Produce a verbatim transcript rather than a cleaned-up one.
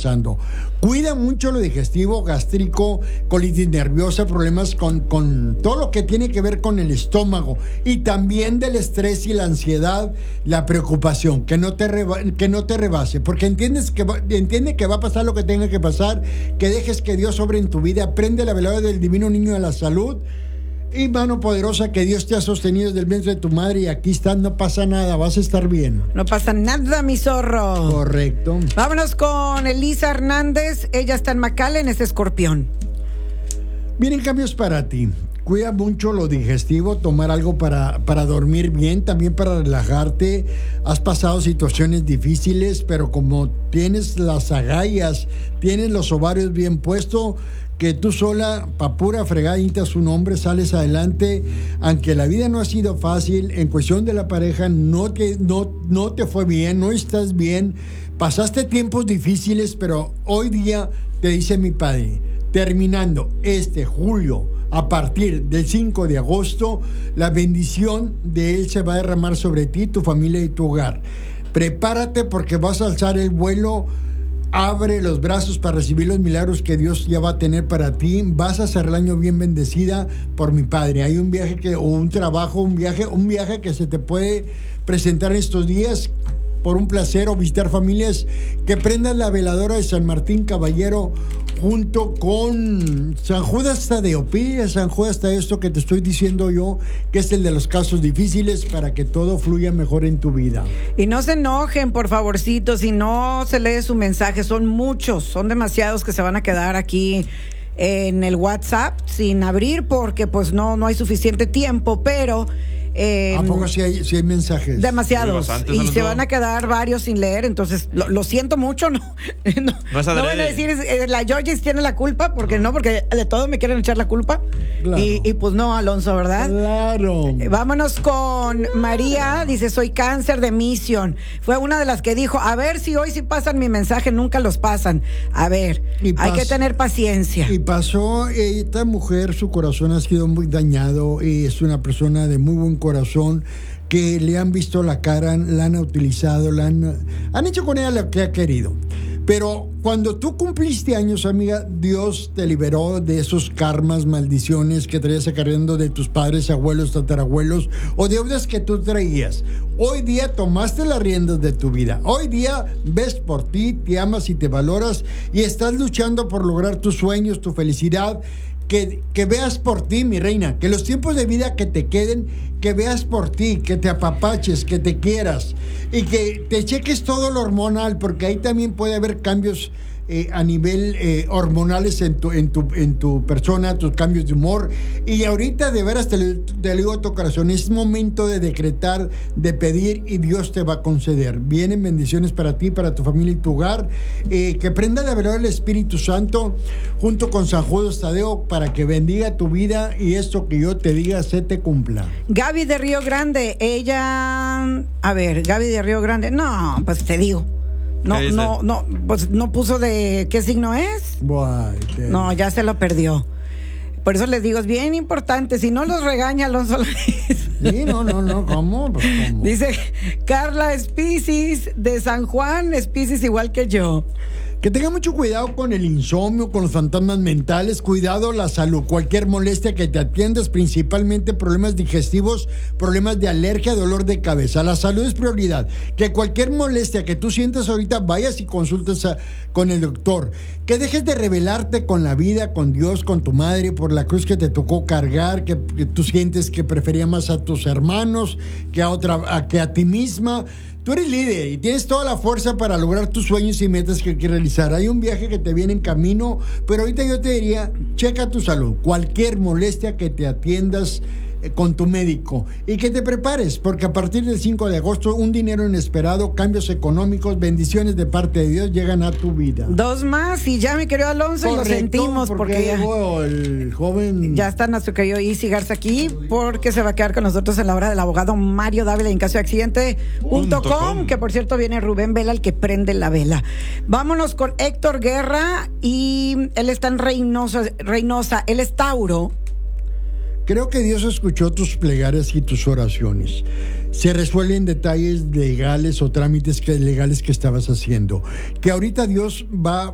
pasando. Cuida mucho lo digestivo, gástrico, colitis nerviosa, problemas con, con todo lo que tiene que ver con el estómago y también del estrés y la ansiedad, la preocupación, que no te, reba, que no te rebase, porque entiendes que va, entiende que va a pasar lo que tenga que pasar, que dejes que Dios sobre en tu vida, aprende la velada del divino niño de la salud. Y mano poderosa, que Dios te ha sostenido desde el vientre de tu madre y aquí estás, no pasa nada, vas a estar bien. No pasa nada, mi zorro. Correcto. Vámonos con Elisa Hernández, ella está en McAllen, es escorpión. Vienen cambios para ti. Cuida mucho lo digestivo, tomar algo para, para dormir bien, también para relajarte. Has pasado situaciones difíciles, pero como tienes las agallas, tienes los ovarios bien puestos, que tú sola, pa' pura fregadita su nombre, sales adelante. Aunque la vida no ha sido fácil, en cuestión de la pareja no te, no, no te fue bien, no estás bien, pasaste tiempos difíciles, pero hoy día te dice mi padre, terminando este julio, a partir del cinco de agosto, la bendición de Él se va a derramar sobre ti, tu familia y tu hogar. Prepárate porque vas a alzar el vuelo. Abre los brazos para recibir los milagros que Dios ya va a tener para ti. Vas a hacer el año bien bendecida por mi padre. Hay un viaje que, o un trabajo, un viaje, un viaje que se te puede presentar en estos días por un placer o visitar familias. Que prendas la veladora de San Martín Caballero junto con San Judas Tadeo. Pide a San Judas Tadeo esto que te estoy diciendo yo, que es el de los casos difíciles, para que todo fluya mejor en tu vida. Y no se enojen, por favorcito, si no se lee su mensaje. Son muchos, son demasiados que se van a quedar aquí en el WhatsApp sin abrir porque pues no, no hay suficiente tiempo, pero... Eh, ¿A poco si hay, si hay mensajes? Demasiados. Y se van a quedar varios sin leer, entonces lo, lo siento mucho, no, no, no, no van a decir eh, la Georgis tiene la culpa, porque no, porque de todo me quieren echar la culpa. Claro. Y, y pues no, Alonso, ¿verdad? Claro. Eh, vámonos con María, dice, soy cáncer de Mission. Fue una de las que dijo, a ver si hoy sí pasan mi mensaje, nunca los pasan. A ver, y hay pas- que tener paciencia. Y pasó, esta mujer, su corazón ha sido muy dañado y es una persona de muy buen corazón, que le han visto la cara, la han utilizado, la han, han hecho con ella lo que ha querido. Pero cuando tú cumpliste años, amiga, Dios te liberó de esos karmas, maldiciones que traías acarreando de tus padres, abuelos, tatarabuelos o deudas que tú traías. Hoy día tomaste las riendas de tu vida. Hoy día ves por ti, te amas y te valoras y estás luchando por lograr tus sueños, tu felicidad. Que, que veas por ti, mi reina, que los tiempos de vida que te queden, que veas por ti, que te apapaches, que te quieras y que te cheques todo lo hormonal, porque ahí también puede haber cambios eh, a nivel eh, hormonales en tu, en, tu, en tu persona, tus cambios de humor. Y ahorita de veras te, te lo digo a tu corazón, es momento de decretar, de pedir y Dios te va a conceder. Vienen bendiciones para ti, para tu familia y tu hogar. Eh, que prenda la veladora del Espíritu Santo junto con San Judas Tadeo para que bendiga tu vida y esto que yo te diga se te cumpla. Gaby de Río Grande, ella, a ver, Gaby de Río Grande, no, pues te digo. No, no, no, pues no puso de qué signo es. Buay, te... No, ya se lo perdió. Por eso les digo, es bien importante. Si no los regaña Alonso. Sí, no, no, no, ¿cómo? Pues, ¿cómo? Dice Carla Espisis de San Juan, Espisis igual que yo. Que tenga mucho cuidado con el insomnio, con los fantasmas mentales, cuidado la salud, cualquier molestia que te atiendas, principalmente problemas digestivos, problemas de alergia, dolor de cabeza. La salud es prioridad. Que cualquier molestia que tú sientas ahorita, vayas y consultes a, con el doctor. Que dejes de rebelarte con la vida, con Dios, con tu madre, por la cruz que te tocó cargar, que, que tú sientes que prefería más a tus hermanos que a otra, a, que a ti misma. Tú eres líder y tienes toda la fuerza para lograr tus sueños y metas que quieres realizar. Hay un viaje que te viene en camino, pero ahorita yo te diría, checa tu salud. Cualquier molestia que te atiendas eh, con tu médico y que te prepares, porque a partir del cinco de agosto, un dinero inesperado, cambios económicos, bendiciones de parte de Dios llegan a tu vida. Dos más y ya, mi querido Alonso, y lo sentimos porque, porque ya llegó el joven. Ya está nuestro querido Isi Garza aquí, porque se va a quedar con nosotros en la hora del abogado Mario Dávila en caso de accidente punto com, que por cierto viene Rubén Vela, el que prende la vela. Vámonos con Héctor Guerra y él está en Reynosa, Reynosa, él es Tauro. Creo que Dios escuchó tus plegarias y tus oraciones. Se resuelven detalles legales o trámites que, legales que estabas haciendo. Que ahorita Dios va